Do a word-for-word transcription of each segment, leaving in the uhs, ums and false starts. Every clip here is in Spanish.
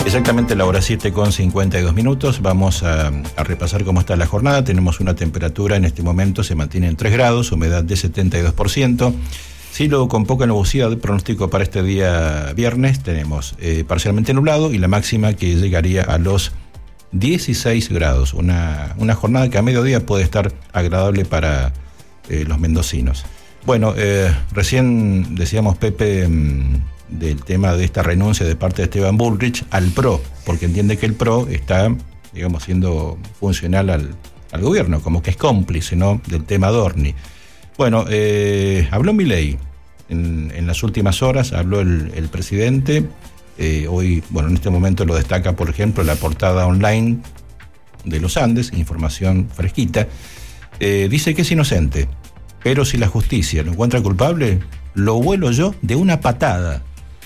Exactamente la hora siete con cincuenta y dos minutos. Vamos a, a repasar cómo está la jornada. Tenemos una temperatura en este momento, se mantiene en tres grados, humedad de setenta y dos por ciento. Cielo con poca nubosidad, de pronóstico para este día viernes. Tenemos eh, parcialmente nublado y la máxima que llegaría a los dieciséis grados. Una, una jornada que a mediodía puede estar agradable para eh, los mendocinos. Bueno, eh, recién decíamos, Pepe, mmm, del tema de esta renuncia de parte de Esteban Bullrich al P R O, porque entiende que el P R O está, digamos, siendo funcional al, al gobierno, como que es cómplice, ¿no?, del tema Adorni. Bueno, eh, habló Milei en, en las últimas horas, habló el, el presidente, eh, hoy, bueno, en este momento lo destaca, por ejemplo, la portada online de Los Andes, información fresquita, eh, dice que es inocente, pero si la justicia lo encuentra culpable, lo vuelo yo de una patada,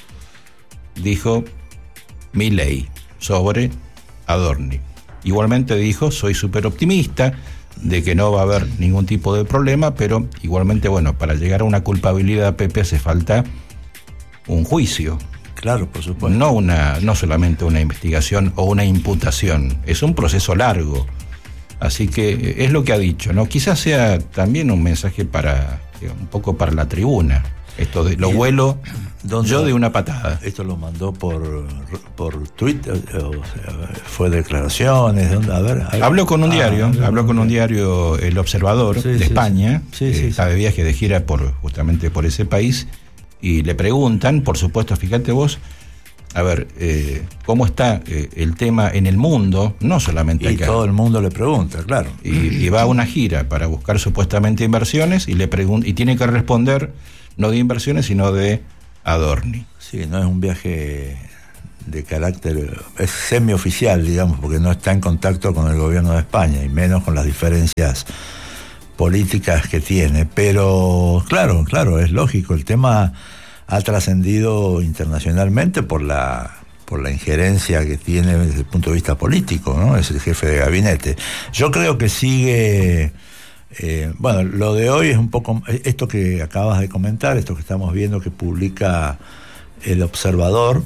dijo Milei sobre Adorni. Igualmente dijo, soy súper optimista de que no va a haber ningún tipo de problema, pero igualmente, bueno, para llegar a una culpabilidad, Pepe, hace falta un juicio. Claro, por supuesto. No, una, no solamente una investigación o una imputación, es un proceso largo. Así que es lo que ha dicho, ¿no? Quizás sea también un mensaje para, digamos, un poco para la tribuna. Esto de lo vuelo yo de una patada. ¿Esto lo mandó por por Twitter? O sea, ¿fue declaraciones? ¿Dónde? A ver, a... Habló con un diario, ah, habló con un diario, El Observador, sí, de sí, España, sí, sí, eh, sí, está de viaje de gira por justamente por ese país, y le preguntan, por supuesto, fíjate vos, a ver, eh, ¿cómo está eh, el tema en el mundo? No solamente y acá. Y todo el mundo le pregunta, claro. Y, y va a una gira para buscar supuestamente inversiones y le pregunta, y tiene que responder no de inversiones, sino de Adorni. Sí, no es un viaje de carácter, es semioficial, digamos, porque no está en contacto con el gobierno de España, y menos con las diferencias políticas que tiene. Pero, claro, claro, es lógico, el tema ha trascendido internacionalmente por la por la injerencia que tiene desde el punto de vista político, ¿no? Es el jefe de gabinete. Yo creo que sigue... Eh, bueno, lo de hoy es un poco esto que acabas de comentar, esto que estamos viendo que publica El Observador,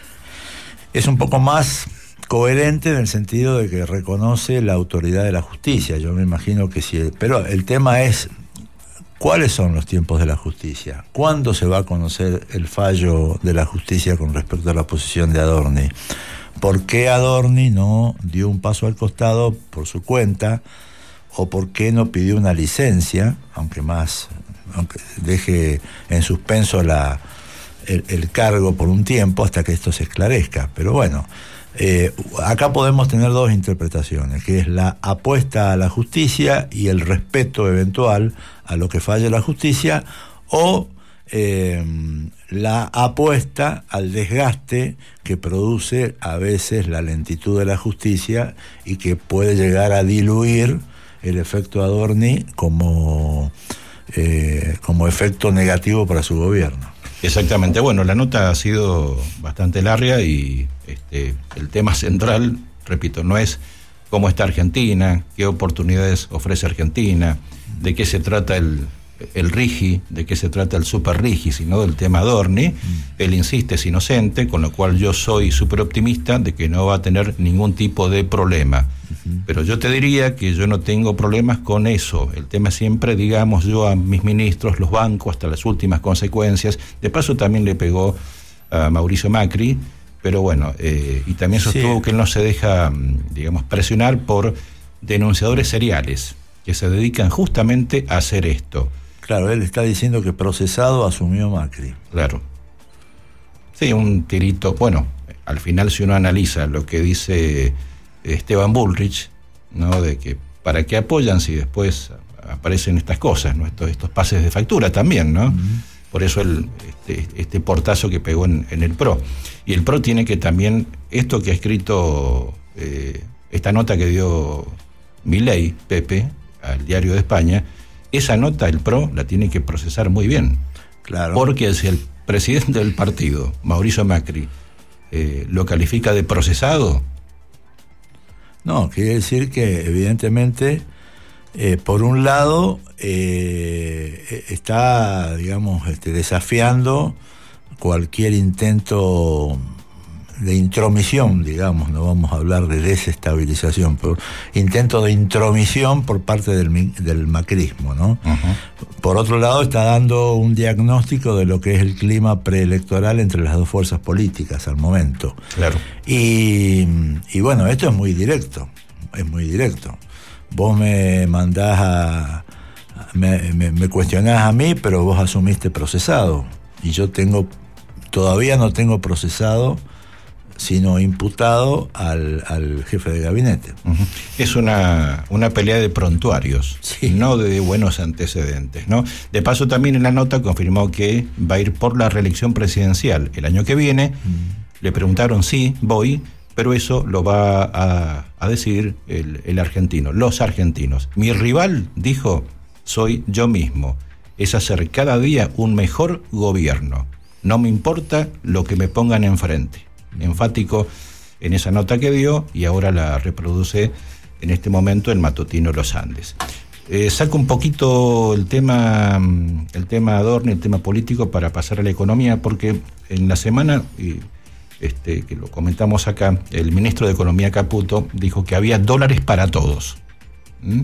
es un poco más coherente en el sentido de que reconoce la autoridad de la justicia. Yo me imagino que sí, pero el tema es ¿cuáles son los tiempos de la justicia? ¿Cuándo se va a conocer el fallo de la justicia con respecto a la posición de Adorni? ¿Por qué Adorni no dio un paso al costado por su cuenta? ¿O por qué no pidió una licencia, aunque más, aunque deje en suspenso la, el, el cargo por un tiempo hasta que esto se esclarezca? Pero bueno, eh, acá podemos tener dos interpretaciones, que es la apuesta a la justicia y el respeto eventual a lo que falle la justicia, o eh, la apuesta al desgaste que produce a veces la lentitud de la justicia y que puede llegar a diluir el efecto Adorni como, eh, como efecto negativo para su gobierno. Exactamente. Bueno, la nota ha sido bastante larga y este, el tema central, repito, no es cómo está Argentina, qué oportunidades ofrece Argentina, de qué se trata el, el RIGI, de qué se trata el Super RIGI, sino del tema Adorni. Mm. Él insiste, es inocente, con lo cual yo soy súper optimista de que no va a tener ningún tipo de problema. Pero yo te diría que yo no tengo problemas con eso. El tema siempre, digamos, yo a mis ministros, los bancos hasta las últimas consecuencias. De paso también le pegó a Mauricio Macri, pero bueno, eh, y también sostuvo sí. que él no se deja, digamos, presionar por denunciadores seriales que se dedican justamente a hacer esto. Claro, él está diciendo que procesado asumió Macri. Claro. Sí, un tirito. Bueno, al final si uno analiza lo que dice Esteban Bullrich, ¿no?, de que para qué apoyan si después aparecen estas cosas, ¿no?, estos, estos pases de factura también, ¿no? Uh-huh. Por eso el, este, este portazo que pegó en, en el P R O. Y el P R O tiene que también, esto que ha escrito, eh, esta nota que dio Milei, Pepe, al Diario de España, esa nota el P R O la tiene que procesar muy bien. Claro. Porque si el presidente del partido, Mauricio Macri, eh, lo califica de procesado. No, quiere decir que evidentemente, eh, por un lado, eh, está, digamos, este, desafiando cualquier intento de intromisión, digamos, no vamos a hablar de desestabilización, pero intento de intromisión por parte del, del macrismo, ¿no? Uh-huh. Por otro lado, está dando un diagnóstico de lo que es el clima preelectoral entre las dos fuerzas políticas al momento. Claro. Y, y bueno, esto es muy directo, es muy directo. Vos me mandás a... Me, me, me cuestionás a mí, pero vos asumiste procesado. Y yo tengo... Todavía no tengo procesado, sino imputado al, al jefe de gabinete. Uh-huh. Es una, una pelea de prontuarios, sí. No de buenos antecedentes, ¿no? De paso, también en la nota confirmó que va a ir por la reelección presidencial el año que viene. Uh-huh. Le preguntaron sí, voy, pero eso lo va a, a decidir el, el argentino, los argentinos. Mi rival, dijo, soy yo mismo. Es hacer cada día un mejor gobierno. No me importa lo que me pongan enfrente. Enfático en esa nota que dio, y ahora la reproduce en este momento el matutino Los Andes. Eh, saco un poquito el tema, el tema Adorni, el tema político, para pasar a la economía, porque en la semana, y este, que lo comentamos acá, el ministro de Economía Caputo dijo que había dólares para todos. ¿Mm?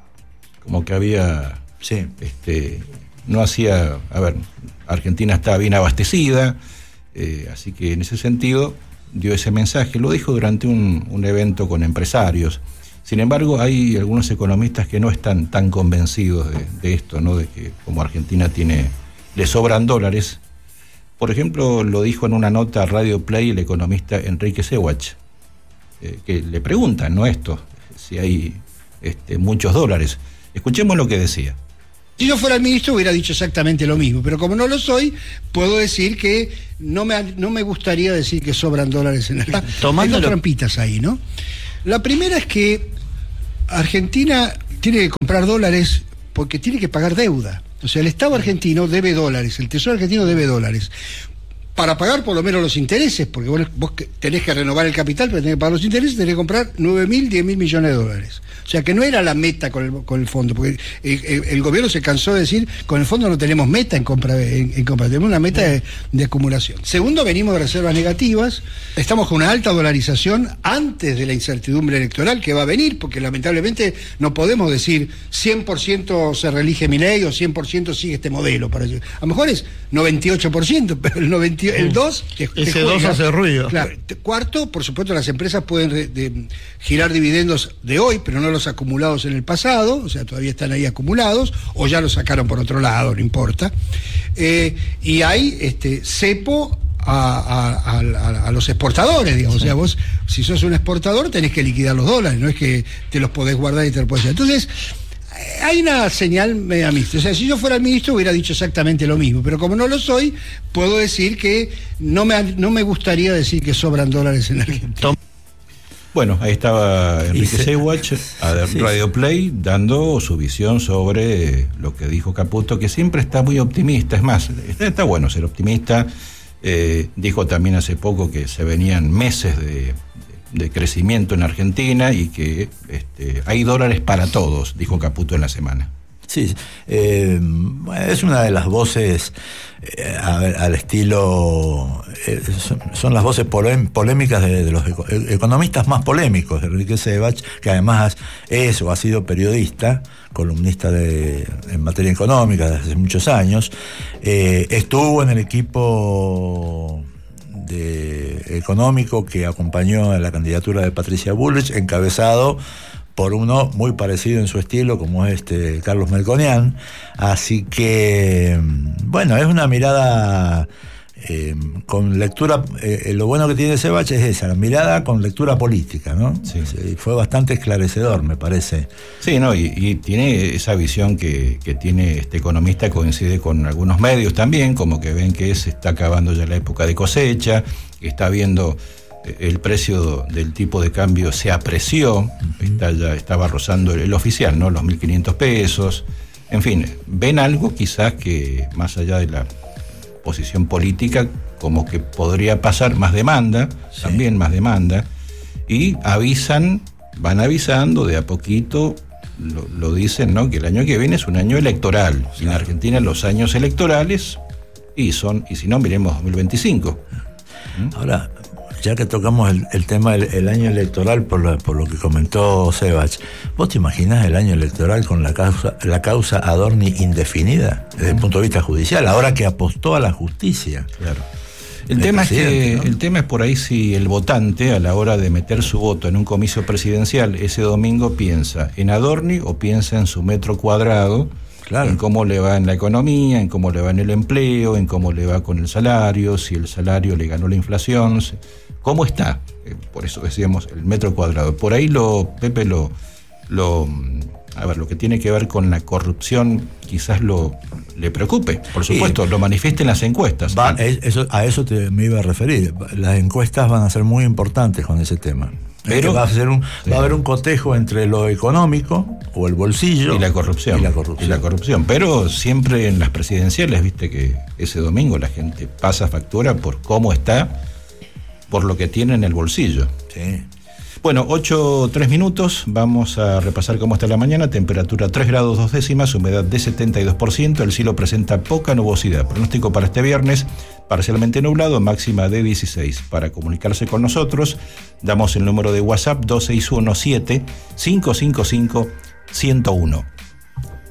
Como que había... Sí. Este, no hacía... A ver... Argentina está bien abastecida, eh, así que en ese sentido dio ese mensaje, lo dijo durante un, un evento con empresarios. Sin embargo, hay algunos economistas que no están tan convencidos de, de esto, ¿no? De que como Argentina tiene, le sobran dólares. Por ejemplo, lo dijo en una nota a Radio Play el economista Enrique Sewach, eh, que le preguntan, ¿no? Esto, si hay este, muchos dólares. Escuchemos lo que decía. Si yo fuera el ministro hubiera dicho exactamente lo mismo, pero como no lo soy, puedo decir que no me, no me gustaría decir que sobran dólares en el... Hay dos trampitas ahí, ¿no? La primera es que Argentina tiene que comprar dólares porque tiene que pagar deuda. O sea, el Estado argentino debe dólares, el Tesoro argentino debe dólares. Para pagar por lo menos los intereses, porque vos, vos tenés que renovar el capital, pero tenés que pagar los intereses, tenés que comprar nueve mil, diez mil millones de dólares. O sea que no era la meta con el, con el fondo, porque el, el, el gobierno se cansó de decir, con el fondo no tenemos meta en compra, en, en compra tenemos una meta de, de acumulación. Segundo, venimos de reservas negativas, estamos con una alta dolarización antes de la incertidumbre electoral que va a venir, porque lamentablemente no podemos decir cien por ciento se reelige Milei o cien por ciento sigue este modelo. Para, a lo mejor es noventa y ocho por ciento, pero el noventa por ciento, el dos te, te ese juega. dos hace ruido. Claro. Cuarto, por supuesto, las empresas pueden de, de, girar dividendos de hoy, pero no los acumulados en el pasado, o sea, todavía están ahí acumulados, o ya los sacaron por otro lado, no importa. Eh, y hay este cepo a, a, a, a los exportadores, digamos. Sí. O sea, vos, si sos un exportador, tenés que liquidar los dólares, no es que te los podés guardar y te los podés hacer. Entonces, hay una señal media mixta. O sea, si yo fuera el ministro hubiera dicho exactamente lo mismo, pero como no lo soy, puedo decir que no me, no me gustaría decir que sobran dólares en Argentina. Bueno, ahí estaba Enrique Sewach a sí, Radio Play dando su visión sobre lo que dijo Caputo, que siempre está muy optimista. Es más, está, está bueno ser optimista. Eh, dijo también hace poco que se venían meses de, de crecimiento en Argentina y que este, hay dólares para todos, dijo Caputo en la semana. Sí, eh, es una de las voces eh, a ver, al estilo, eh, son, son las voces polé, polémicas de, de los eco, economistas más polémicos, de Enrique Sewach, que además es o ha sido periodista, columnista de, en materia económica desde hace muchos años, eh, estuvo en el equipo de, económico que acompañó a la candidatura de Patricia Bullrich, encabezado por uno muy parecido en su estilo, como es este Carlos Melconian. Así que, bueno, es una mirada eh, con lectura, eh, lo bueno que tiene Sewach es esa, la mirada con lectura política, ¿no? Sí. Sí, fue bastante esclarecedor, me parece. Sí, no, y, y tiene esa visión que, que tiene este economista, coincide con algunos medios también, como que ven que se está acabando ya la época de cosecha, que está viendo el precio del tipo de cambio se apreció, uh-huh. está ya estaba rozando el, el oficial, ¿no? Los mil quinientos pesos. En fin, ven algo quizás que más allá de la posición política, como que podría pasar más demanda, sí. también más demanda, y avisan, van avisando de a poquito, lo, lo dicen, ¿no? Que el año que viene es un año electoral. Claro. En Argentina los años electorales y son, y si no, miremos dos mil veinticinco. Ahora, Ya que tocamos el, el tema del el año electoral por lo, por lo que comentó Sebach, ¿vos te imaginás el año electoral con la causa, la causa Adorni indefinida desde el punto de vista judicial, ahora que apostó a la justicia? Claro. El, el tema es que, ¿no? El tema es por ahí si el votante a la hora de meter su voto en un comicio presidencial ese domingo piensa en Adorni o piensa en su metro cuadrado, claro, en cómo le va en la economía, en cómo le va en el empleo, en cómo le va con el salario, si el salario le ganó la inflación, cómo está. Eh, por eso decíamos el metro cuadrado. Por ahí lo, Pepe, lo, lo, a ver, lo que tiene que ver con la corrupción quizás lo le preocupe, por supuesto, sí, lo manifieste en las encuestas. Va, eso, a eso te, me iba a referir. Las encuestas van a ser muy importantes con ese tema. Pero va a, ser un, sí. va a haber un cotejo entre lo económico o el bolsillo y la corrupción. Y la corrupción. Y la corrupción. Pero siempre en las presidenciales, viste que ese domingo la gente pasa factura por cómo está, por lo que tiene en el bolsillo. Sí. Bueno, ocho, tres minutos, vamos a repasar cómo está la mañana, temperatura tres grados dos décimas, humedad de setenta y dos por ciento, el cielo presenta poca nubosidad, pronóstico para este viernes, parcialmente nublado, máxima de dieciséis. Para comunicarse con nosotros, damos el número de WhatsApp dos seis uno siete, cinco cinco cinco, uno cero uno.